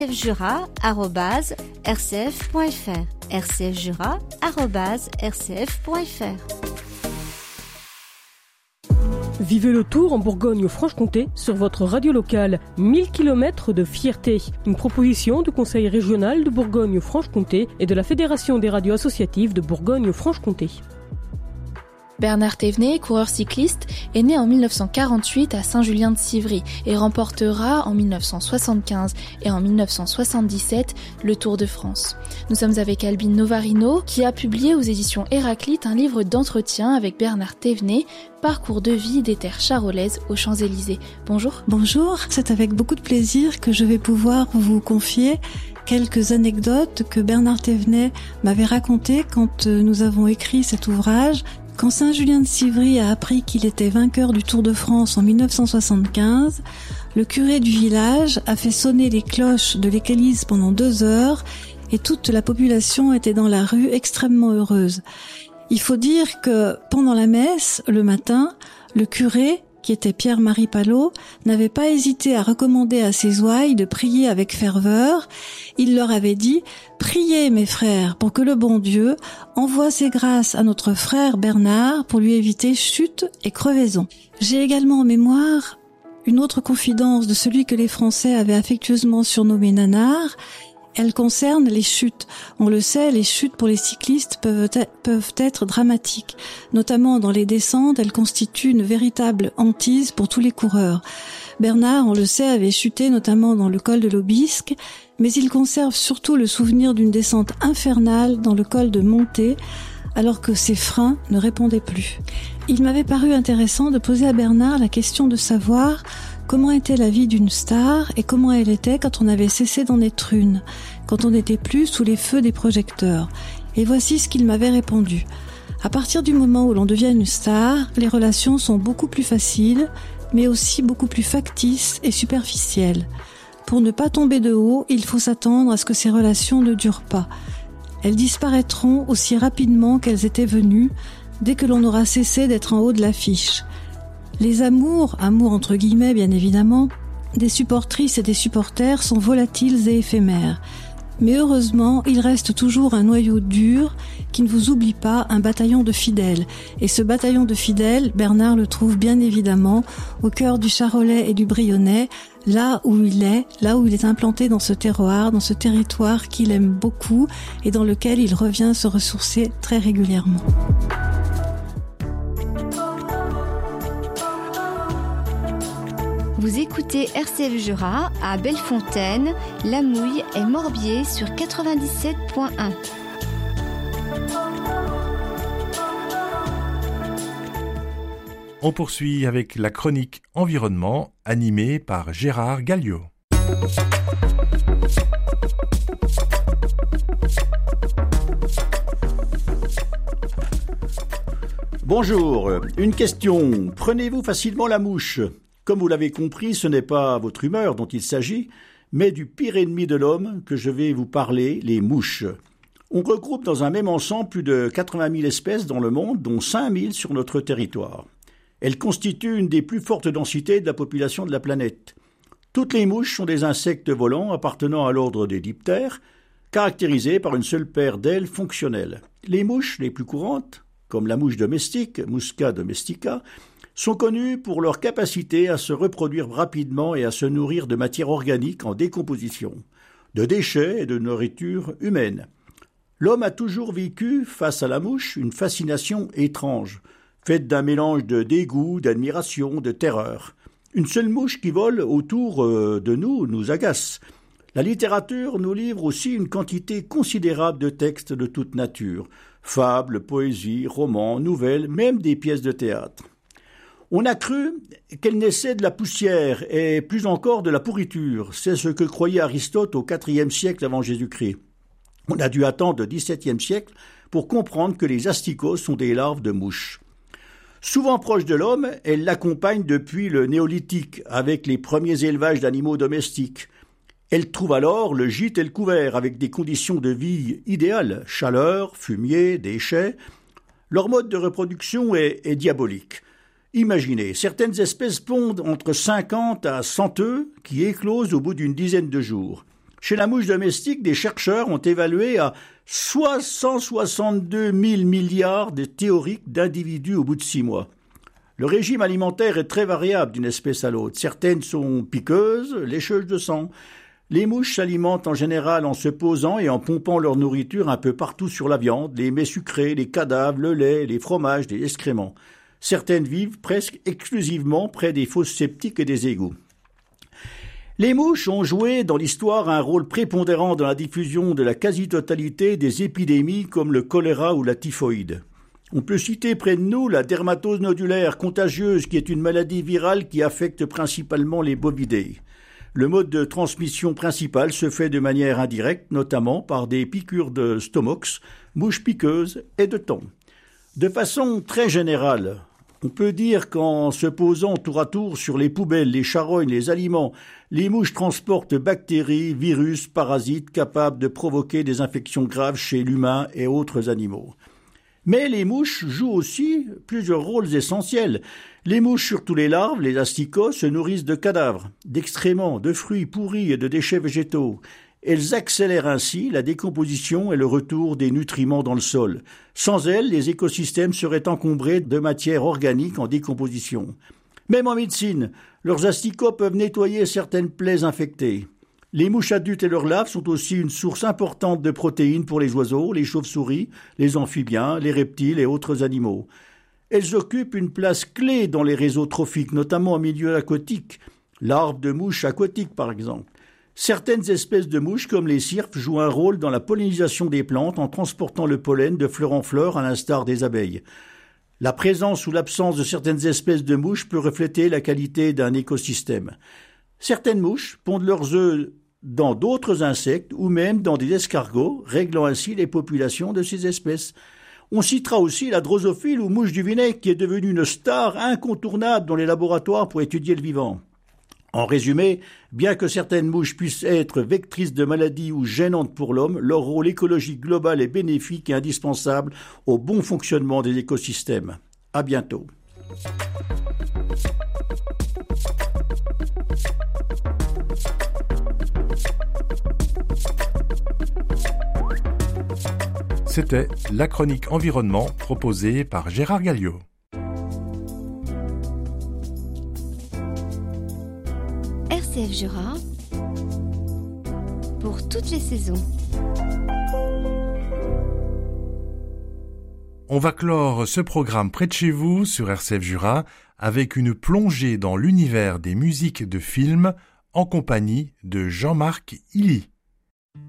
rcfjura@rcf.fr rcfjura@rcf.fr. Vivez le tour en Bourgogne-Franche-Comté sur votre radio locale. 1000 km de fierté. Une proposition du Conseil régional de Bourgogne-Franche-Comté et de la Fédération des radios associatives de Bourgogne-Franche-Comté. Bernard Thévenet, coureur cycliste, est né en 1948 à Saint-Julien-de-Civry et remportera en 1975 et en 1977 le Tour de France. Nous sommes avec Albine Novarino qui a publié aux éditions Héraclite un livre d'entretien avec Bernard Thévenet, Parcours de vie des terres charolaises aux Champs-Élysées. Bonjour. Bonjour, c'est avec beaucoup de plaisir que je vais pouvoir vous confier quelques anecdotes que Bernard Thévenet m'avait racontées quand nous avons écrit cet ouvrage. Quand Saint-Julien-de-Civry a appris qu'il était vainqueur du Tour de France en 1975, le curé du village a fait sonner les cloches de l'église pendant 2 heures et toute la population était dans la rue extrêmement heureuse. Il faut dire que pendant la messe, le matin, le curé, qui était Pierre-Marie Palot, n'avait pas hésité à recommander à ses ouailles de prier avec ferveur. Il leur avait dit « Priez, mes frères, pour que le bon Dieu envoie ses grâces à notre frère Bernard pour lui éviter chute et crevaison. » J'ai également en mémoire une autre confidence de celui que les Français avaient affectueusement surnommé Nanard. Elle concerne les chutes. On le sait, les chutes pour les cyclistes peuvent être dramatiques. Notamment dans les descentes, elles constituent une véritable hantise pour tous les coureurs. Bernard, on le sait, avait chuté notamment dans le col de l'Aubisque, mais il conserve surtout le souvenir d'une descente infernale dans le col de Monté, alors que ses freins ne répondaient plus. Il m'avait paru intéressant de poser à Bernard la question de savoir comment était la vie d'une star et comment elle était quand on avait cessé d'en être une, quand on n'était plus sous les feux des projecteurs. Et voici ce qu'il m'avait répondu. À partir du moment où l'on devient une star, les relations sont beaucoup plus faciles, mais aussi beaucoup plus factices et superficielles. Pour ne pas tomber de haut, il faut s'attendre à ce que ces relations ne durent pas. Elles disparaîtront aussi rapidement qu'elles étaient venues, dès que l'on aura cessé d'être en haut de l'affiche. Les amours entre guillemets bien évidemment, des supportrices et des supporters sont volatiles et éphémères. Mais heureusement, il reste toujours un noyau dur qui ne vous oublie pas, un bataillon de fidèles. Et ce bataillon de fidèles, Bernard le trouve bien évidemment au cœur du Charolais et du Brionnais, là où il est implanté dans ce terroir, dans ce territoire qu'il aime beaucoup et dans lequel il revient se ressourcer très régulièrement. Vous écoutez RCF Jura à Bellefontaine, Lamouille et Morbier sur 97.1. On poursuit avec la chronique environnement animée par Gérard Galliot. Bonjour, une question. Prenez-vous facilement la mouche ? Comme vous l'avez compris, ce n'est pas votre humeur dont il s'agit, mais du pire ennemi de l'homme que je vais vous parler, les mouches. On regroupe dans un même ensemble plus de 80 000 espèces dans le monde, dont 5 000 sur notre territoire. Elles constituent une des plus fortes densités de la population de la planète. Toutes les mouches sont des insectes volants appartenant à l'ordre des diptères, caractérisés par une seule paire d'ailes fonctionnelles. Les mouches les plus courantes, comme la mouche domestique, Musca domestica, sont connus pour leur capacité à se reproduire rapidement et à se nourrir de matière organique en décomposition, de déchets et de nourriture humaine. L'homme a toujours vécu, face à la mouche, une fascination étrange, faite d'un mélange de dégoût, d'admiration, de terreur. Une seule mouche qui vole autour de nous agace. La littérature nous livre aussi une quantité considérable de textes de toute nature, fables, poésies, romans, nouvelles, même des pièces de théâtre. On a cru qu'elle naissait de la poussière et plus encore de la pourriture. C'est ce que croyait Aristote au IVe siècle avant Jésus-Christ. On a dû attendre le XVIIe siècle pour comprendre que les asticots sont des larves de mouches. Souvent proche de l'homme, elle l'accompagne depuis le néolithique avec les premiers élevages d'animaux domestiques. Elle trouve alors le gîte et le couvert avec des conditions de vie idéales, chaleur, fumier, déchets. Leur mode de reproduction est diabolique. Imaginez, certaines espèces pondent entre 50 à 100 œufs qui éclosent au bout d'une dizaine de jours. Chez la mouche domestique, des chercheurs ont évalué à 162 000 milliards de théoriques d'individus au bout de 6 mois. Le régime alimentaire est très variable d'une espèce à l'autre. Certaines sont piqueuses, lécheuses de sang. Les mouches s'alimentent en général en se posant et en pompant leur nourriture un peu partout sur la viande, les mets sucrés, les cadavres, le lait, les fromages, les excréments. Certaines vivent presque exclusivement près des fosses septiques et des égouts. Les mouches ont joué dans l'histoire un rôle prépondérant dans la diffusion de la quasi-totalité des épidémies comme le choléra ou la typhoïde. On peut citer près de nous la dermatose nodulaire contagieuse qui est une maladie virale qui affecte principalement les bovidés. Le mode de transmission principal se fait de manière indirecte, notamment par des piqûres de stomox, mouches piqueuses et de thon. De façon très générale, on peut dire qu'en se posant tour à tour sur les poubelles, les charognes, les aliments, les mouches transportent bactéries, virus, parasites capables de provoquer des infections graves chez l'humain et autres animaux. Mais les mouches jouent aussi plusieurs rôles essentiels. Les mouches, surtout les larves, les asticots, se nourrissent de cadavres, d'excréments, de fruits pourris et de déchets végétaux. Elles accélèrent ainsi la décomposition et le retour des nutriments dans le sol. Sans elles, les écosystèmes seraient encombrés de matière organique en décomposition. Même en médecine, leurs asticots peuvent nettoyer certaines plaies infectées. Les mouches adultes et leurs larves sont aussi une source importante de protéines pour les oiseaux, les chauves-souris, les amphibiens, les reptiles et autres animaux. Elles occupent une place clé dans les réseaux trophiques, notamment en milieu aquatique, larves de mouches aquatiques par exemple. Certaines espèces de mouches, comme les cirpes, jouent un rôle dans la pollinisation des plantes en transportant le pollen de fleur en fleur à l'instar des abeilles. La présence ou l'absence de certaines espèces de mouches peut refléter la qualité d'un écosystème. Certaines mouches pondent leurs œufs dans d'autres insectes ou même dans des escargots, réglant ainsi les populations de ces espèces. On citera aussi la drosophile ou mouche du vinaigre qui est devenue une star incontournable dans les laboratoires pour étudier le vivant. En résumé, bien que certaines mouches puissent être vectrices de maladies ou gênantes pour l'homme, leur rôle écologique global est bénéfique et indispensable au bon fonctionnement des écosystèmes. À bientôt. C'était la chronique environnement proposée par Gérard Galliot. RCF Jura pour toutes les saisons. On va clore ce programme près de chez vous sur RCF Jura avec une plongée dans l'univers des musiques de films en compagnie de Jean-Marc Illy.